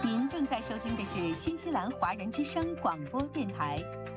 您正在收听的是新西兰华人之声广播电台。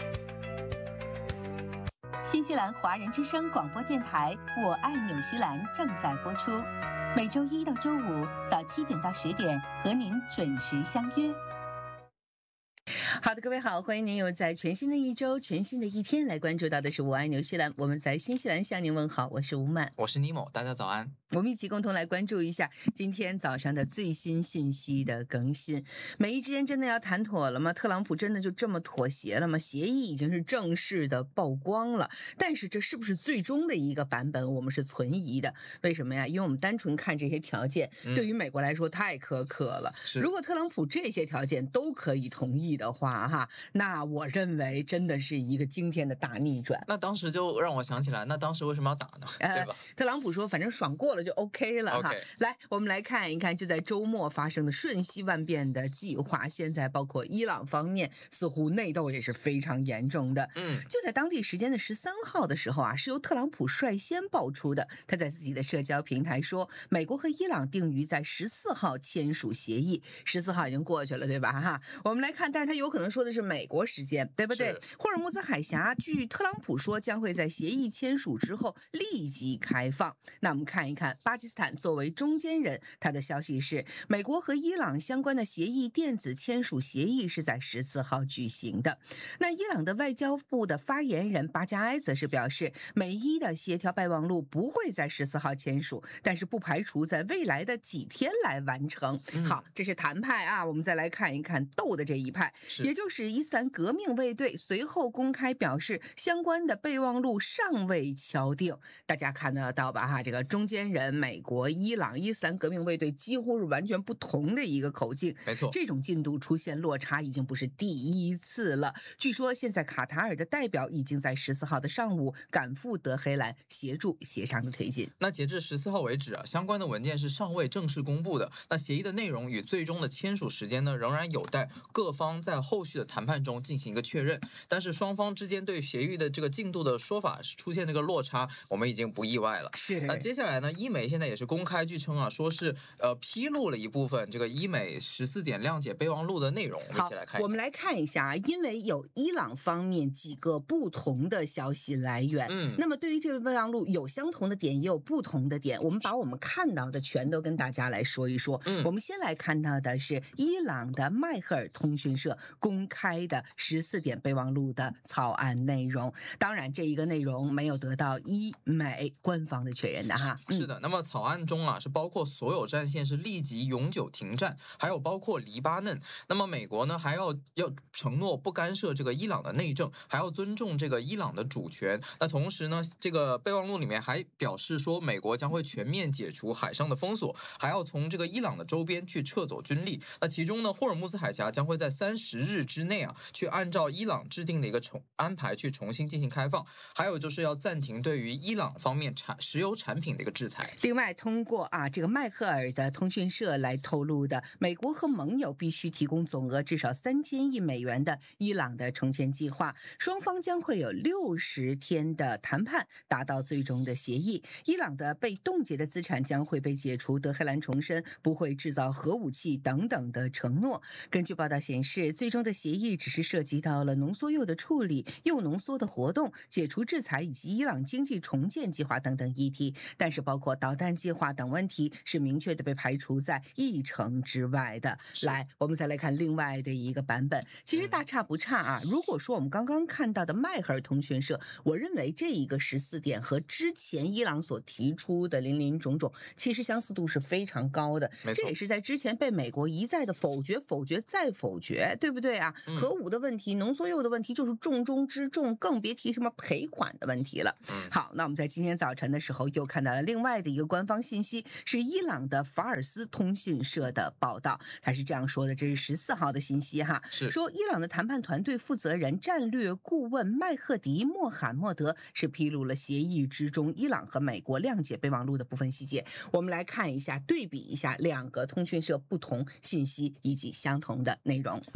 新西兰华人之声广播电台《我爱纽西兰》正在播出，每周一到周五早7点到10点和您准时相约。好的，各位好，欢迎您又在全新的一周、全新的一天来关注到的是《我爱纽西兰》，我们在新西兰向您问好，我是吴曼， 我是尼莫，大家早安。 我们一起共同来关注一下今天早上的最新信息的更新。美伊之间真的要谈妥了吗？特朗普真的就这么妥协了吗？协议已经是正式的曝光了，但是这是不是最终的一个版本，我们是存疑的。为什么呀？因为我们单纯看这些条件，对于美国来说太苛刻了。如果特朗普这些条件都可以同意的话，那我认为真的是一个惊天的大逆转。 那当时就让我想起来，那当时为什么要打呢？对吧？ 特朗普说反正爽过了就 OK 了哈。来，我们来看一看就在周末发生的瞬息万变的计划。现在包括伊朗方面似乎内斗也是非常严重的。就在当地时间的13号的时候是由特朗普率先爆出的。他在自己的社交平台说，美国和伊朗定于在14号签署协议。14号已经过去了，对吧？我们来看，但是他有可能说的是美国时间，对不对？霍尔木兹海峡据特朗普说将会在协议签署之后立即开放。那我们看一看巴基斯坦作为中间人，他的消息是美国和伊朗相关的协议电子签署协议是在14号举行的。那伊朗的外交部的发言人巴加埃则是表示，美伊的协调备忘录不会在14号签署，但是不排除在未来的几天来完成。好，这是谈派我们再来看一看斗的这一派，也就是伊斯兰革命卫队随后公开表示，相关的备忘录尚未敲定。大家看得到吧？这个中间人美国、伊朗、伊斯兰革命卫队几乎是完全不同的一个口径。 没错， 这种进度出现落差已经不是第一次了。据说现在卡塔尔的代表已经在14号的上午赶赴德黑兰协助协商的推进。 那截至14号为止相关的文件是尚未正式公布的。那协议的内容与最终的签署时间呢，仍然有待各方在后续的谈判中进行一个确认。但是双方之间对协议的这个进度的说法出现这个落差，我们已经不意外了。 是。 那接下来呢，伊美现在也是公开据称说是披露了一部分这个伊美14点谅解备忘录的内容。我们一起来看。 我们来看一下因为有伊朗方面几个不同的消息来源。那么对于这个备忘录有相同的点也有不同的点，我们把我们看到的全都跟大家来说一说。我们先来看到的是伊朗的迈赫尔通讯社公开的14点备忘录的草案内容。当然这一个内容没有得到伊美官方的确认的是的，那么草案中是包括所有战线是立即永久停战，还有包括黎巴嫩。那么美国呢还要承诺不干涉这个伊朗的内政，还要尊重这个伊朗的主权。那同时呢，这个备忘录里面还表示说，美国将会全面解除海上的封锁，还要从这个伊朗的周边去撤走军力。那其中呢，霍尔木兹海峡将会在30日之内去按照伊朗制定的一个安排去重新进行开放，还有就是要暂停对于伊朗方面石油产品的一个制裁。 另外通过这个迈赫尔的通讯社来透露的，美国和盟友必须提供总额至少3000亿美元的伊朗的重建计划，双方将会有60天的谈判达到最终的协议。伊朗的被冻结的资产将会被解除，德黑兰重申不会制造核武器等等的承诺。根据报道显示，最终的协议只是涉及到了浓缩铀的处理、铀浓缩的活动、解除制裁以及伊朗经济重建计划等等议题，但是包括导弹计划等问题是明确的被排除在议程之外的。来，我们再来看另外的一个版本，其实大差不差如果说我们刚刚看到的迈赫尔通讯社，我认为这一个14点和之前伊朗所提出的林林种种其实相似度是非常高的。这也是在之前被美国一再的否决再否决，对不对核武的问题、浓缩铀的问题就是重中之重，更别提什么赔款的问题了。好，那我们在今天早晨的时候又看到了另外的一个官方信息，是伊朗的法尔斯通讯社的报道，他是这样说的，这是14号的信息说伊朗的谈判团队负责人战略顾问麦赫迪·莫罕默德是披露了协议之中伊朗和美国谅解备忘录的部分细节。我们来看一下，对比一下两个通讯社不同信息以及相同的内容。 是的，那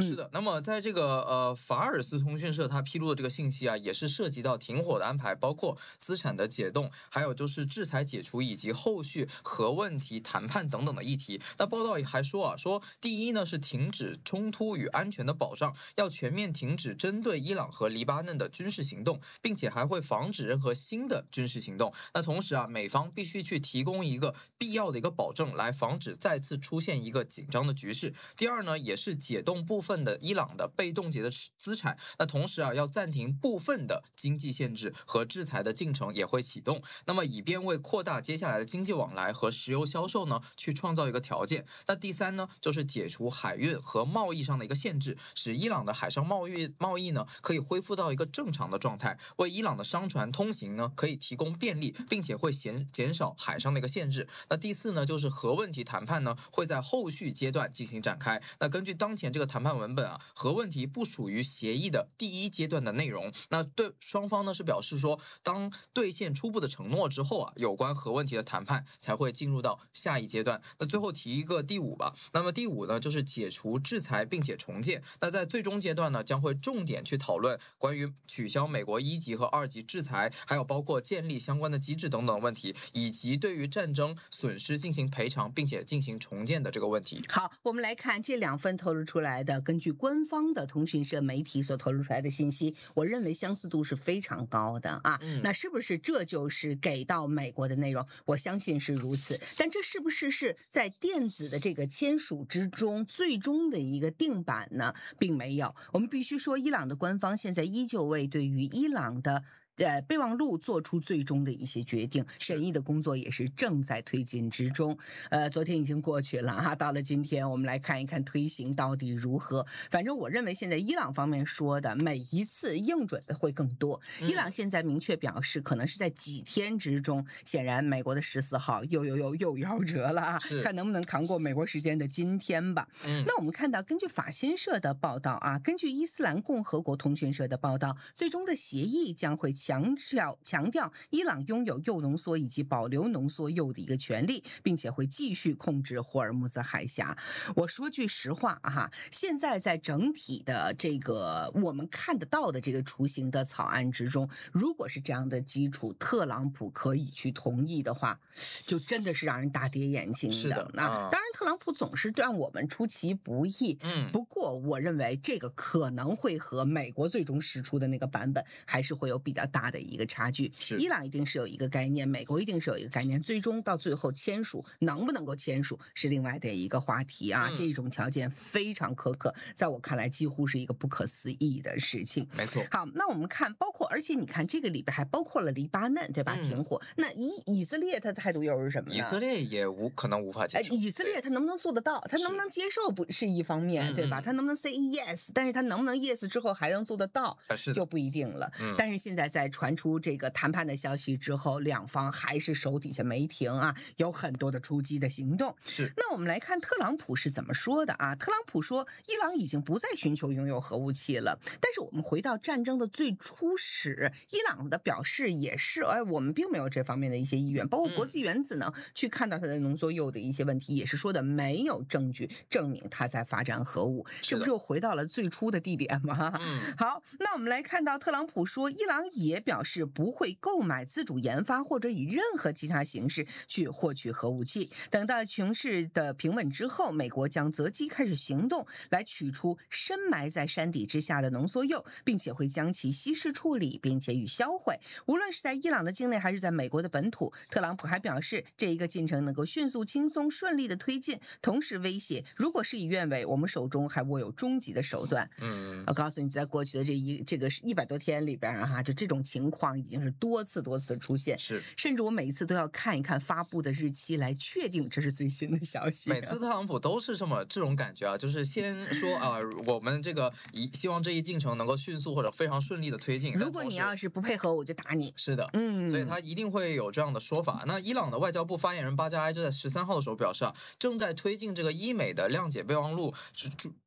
么在这个法尔斯通讯社它披露的这个信息啊，也是涉及到停火的安排，包括资产的解冻，还有就是制裁解除以及后续核问题谈判等等的议题。那报道还说啊，说第一呢是停止冲突与安全的保障，要全面停止针对伊朗和黎巴嫩的军事行动，并且还会防止任何新的军事行动。那同时啊，美方必须去提供一个必要的一个保证，来防止再次出现一个紧张的局势。第二呢，也是解冻部分的伊朗的被冻结的资产。那同时啊，要暂停部分的经济限制和制裁的进程也会启动。那么以便为扩大接下来的经济往来和石油销售呢，去创造一个条件。那第三呢，就是解除海运和贸易上的一个限制，使伊朗的海上贸易呢可以恢复到一个正常的状态，为伊朗的商船通行呢可以提供便利，并且会减少海上的一个限制。那第四呢，就是核问题谈判呢会在后续阶段进行展开。那根据当前这个谈判文本啊，核问题不属于协议的第一阶段的内容。那对双方呢是表示说，当兑现初步的承诺之后啊，有关核问题的谈判才会进入到下一阶段。那最后提一个第五吧。那么第五呢，就是解除制裁并且重建。那在最终阶段呢，将会重点去讨论关于取消美国1级和2级制裁，还有包括建立相关的机制等等问题，以及对于战争损失进行赔偿并且进行重建的这个问题。 好，我们来看这2份透露出来的，根据官方的通讯社媒体所透露出来的信息，我认为相似度是非常高的啊。那是不是这就是给到美国的内容？我相信是如此，但这是不是在电子的这个签署之中最终的一个定版呢？并没有。我们必须说，伊朗的官方现在依旧未对于伊朗的备忘录做出最终的一些决定，审议的工作也是正在推进之中。昨天已经过去了哈，到了今天我们来看一看推行到底如何。反正我认为现在伊朗方面说的每一次应准的会更多。伊朗现在明确表示，可能是在几天之中。显然，美国的14号又夭折了啊，看能不能扛过美国时间的今天吧。那我们看到，根据法新社的报道啊，根据伊斯兰共和国通讯社的报道，最终的协议将会强调伊朗拥有铀浓缩以及保留浓缩铀的一个权利，并且会继续控制霍尔木兹海峡。我说句实话哈，现在在整体的这个我们看得到的这个雏形的草案之中，如果是这样的基础，特朗普可以去同意的话，就真的是让人大跌眼镜的。 是的当然特朗普总是让我们出其不意。不过我认为这个可能会和美国最终释出的那个版本还是会有比较大的一个差距。伊朗一定是有一个概念，美国一定是有一个概念，最终到最后签署能不能够签署是另外的一个话题啊。这种条件非常苛刻，在我看来几乎是一个不可思议的事情。 没错。 好，那我们看而且你看这个里边还包括了黎巴嫩，对吧？停火。那以色列他的态度又是什么呢？ 以色列也可能无法接受。 以色列他能不能做得到？他能不能接受不是一方面，对吧？他能不能 say yes？ 但是他能不能 yes 之后还能做得到，就不一定了。但是现在在传出这个谈判的消息之后，两方还是手底下没停啊，有很多的出击的行动。那我们来看特朗普是怎么说的啊？特朗普说，伊朗已经不再寻求拥有核武器了。但是我们回到战争的最初始，伊朗的表示也是，我们并没有这方面的一些意愿，包括国际原子能去看到它的浓缩铀的一些问题，也是说的没有证据证明它在发展核武，这不就回到了最初的地点吗？好，那我们来看到特朗普说，伊朗也表示不会购买、自主研发或者以任何其他形式去获取核武器。等到情势的平稳之后，美国将择机开始行动，来取出深埋在山底之下的浓缩铀，并且会将其稀释处理，并且予销毁。无论是在伊朗的境内还是在美国的本土，特朗普还表示这一个进程能够迅速、轻松、顺利的推进，同时威胁，如果事与愿违，我们手中还握有终极的手段。我告诉你，在过去的这个100多天里边啊，就这种情况已经是多次的出现，甚至我每一次都要看一看发布的日期来确定这是最新的消息。 每次特朗普都是这种感觉啊，就是先说我们这个希望这一进程能够迅速或者非常顺利的推进。 如果你要是不配合，我就打你。 是的，所以他一定会有这样的说法。那伊朗的外交部发言人巴加埃就在13号的时候表示啊，正在推进这个伊美的谅解备忘录，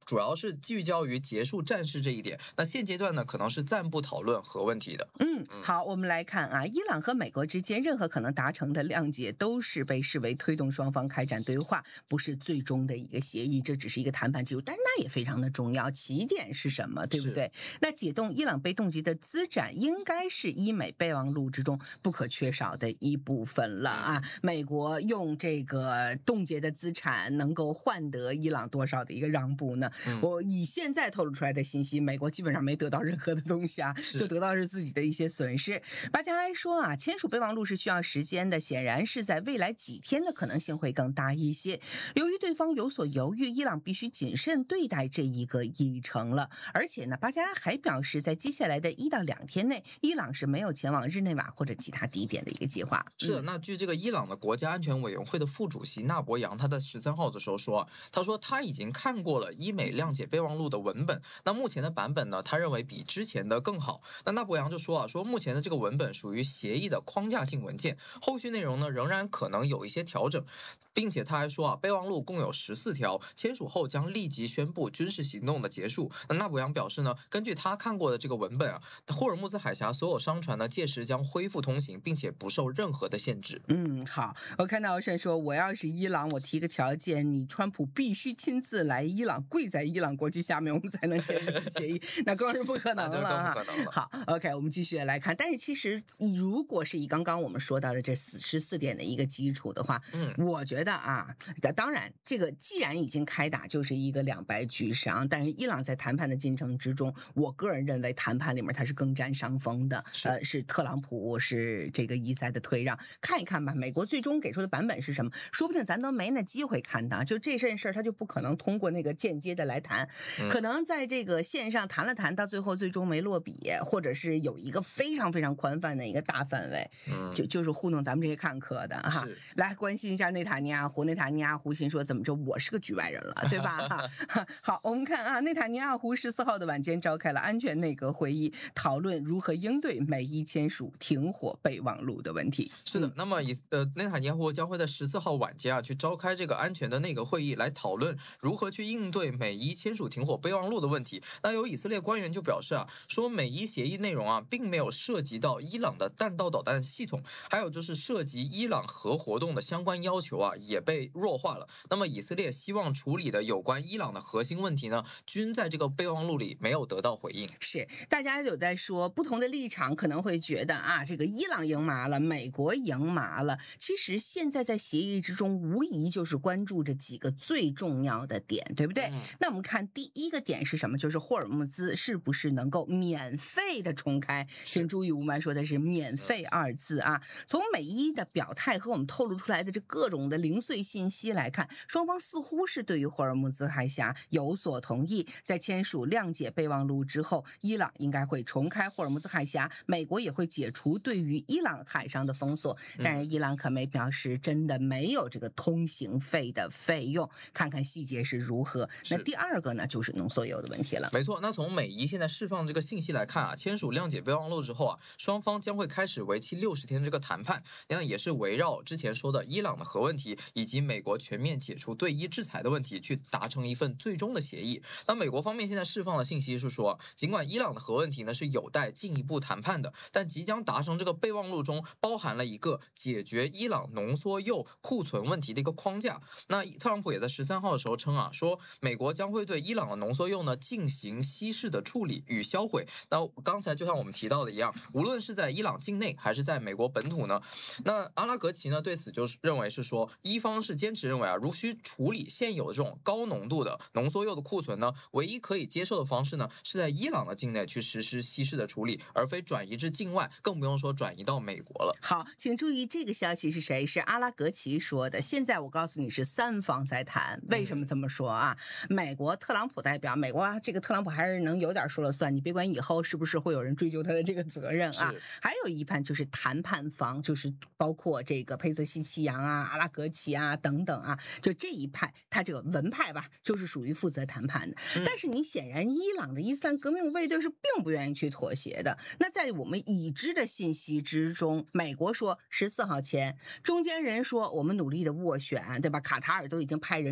主要是聚焦于结束战事这一点。那现阶段呢，可能是暂不讨论核问题的。 好，我们来看啊，伊朗和美国之间任何可能达成的谅解，都是被视为推动双方开展对话，不是最终的一个协议，这只是一个谈判记录，但那也非常的重要。起点是什么，对不对？那解冻伊朗被冻结的资产，应该是伊美备忘录之中不可缺少的一部分了啊。美国用这个冻结的资产，能够换得伊朗多少的一个让步呢？我以现在透露出来的信息，美国基本上没得到任何的东西啊，就得到是自己的一些损失。巴加莱说啊，签署备忘录是需要时间的，显然是在未来几天的可能性会更大一些。由于对方有所犹豫，伊朗必须谨慎对待这一个议程了。而且呢，巴加莱还表示，在接下来的1到2天内，伊朗是没有前往日内瓦或者其他地点的一个计划。 是的，那据这个伊朗的国家安全委员会的副主席纳博扬，他在13号的时候说，他说他已经看过了伊美谅解备忘录的文本，那目前的版本呢，他认为比之前的更好。那纳博扬就说说目前的这个文本属于协议的框架性文件，后续内容呢仍然可能有一些调整，并且他还说备忘录共有14条，签署后将立即宣布军事行动的结束。那纳博扬表示呢，根据他看过的这个文本啊，霍尔木兹海峡所有商船呢届时将恢复通行，并且不受任何的限制。 好，我看到盛说，我要是伊朗，我提个条件，你川普必须亲自来伊朗，跪在伊朗国旗下面，我们才能签这个协议，那更是不可能了。好 ，OK， 我们继续来看。但是其实，如果是以刚刚我们说到的这14点的一个基础的话，我觉得啊，当然这个既然已经开打，就是一个两败俱伤。但是伊朗在谈判的进程之中，我个人认为谈判里面它是更占上风的，是特朗普是这个一再的退让。看一看吧，美国最终给出的版本是什么？说不定咱都没那机会看到。就这件事，他就不可能通过那个间接的来谈，可能在这个线上谈了谈，到最后最终没落笔，或者是有一个非常非常宽泛的一个大范围，就是糊弄咱们这些看客的哈。来关心一下内塔尼亚胡，内塔尼亚胡心说怎么着，我是个局外人了，对吧？好，我们看啊，内塔尼亚胡14号的晚间召开了安全内阁会议，讨论如何应对美伊签署停火备忘录的问题。 是的，那么内塔尼亚胡将会在14号晚间去召开这个安全的内阁会议，来讨论如何去应对美伊签署停火备忘录的问题。那有以色列官员就表示说美伊协议内容并没有涉及到伊朗的弹道导弹系统，还有就是涉及伊朗核活动的相关要求也被弱化了。那么以色列希望处理的有关伊朗的核心问题呢，均在这个备忘录里没有得到回应。 是，大家有在说不同的立场，可能会觉得这个伊朗赢麻了，美国赢麻了。其实现在在协议之中，无疑就是关注着几个最重要的点，对不对？那我们看第一个点是什么？就是霍尔木兹是不是能够免费的重开？请注意，吴曼说的是免费2字从美伊的表态和我们透露出来的这各种的零碎信息来看，双方似乎是对于霍尔木兹海峡有所同意。在签署谅解备忘录之后，伊朗应该会重开霍尔木兹海峡，美国也会解除对于伊朗海上的封锁。但是伊朗可没表示真的没有这个通行费的费用，看看细节是如何。那第二个呢，就是浓缩铀的问题了。 没错，那从美伊现在释放这个信息来看签署谅解备忘录之后双方将会开始为期60天这个谈判，那也是围绕之前说的伊朗的核问题以及美国全面解除对伊制裁的问题去达成一份最终的协议。那美国方面现在释放的信息是说，尽管伊朗的核问题呢是有待进一步谈判的，但即将达成这个备忘录中包含了一个解决伊朗浓缩铀库存问题的一个框架。那特朗普也在13号的时候称说美国将会对伊朗的浓缩铀呢进行稀释的处理与销毁。那刚才就像我们提到的一样，无论是在伊朗境内还是在美国本土呢，那阿拉格齐呢对此就是认为是说，伊方是坚持认为如需处理现有的这种高浓度的浓缩铀的库存呢，唯一可以接受的方式呢是在伊朗的境内去实施稀释的处理，而非转移至境外，更不用说转移到美国了。 好，请注意这个消息是谁？是阿拉格齐说的。现在我告诉你是3方在谈，为什么这么说美国特朗普代表，美国这个特朗普还是能有点说了算，你别管以后是不是会有人追究他的这个责任还有一半就是谈判方，就是包括这个佩泽西奇扬阿拉格齐等等就这一派，他这个文派吧，就是属于负责谈判的。但是你显然伊朗的伊斯兰革命卫队是并不愿意去妥协的。那在我们已知的信息之中，美国说14号签，中间人说我们努力的斡旋，对吧？卡塔尔都已经派人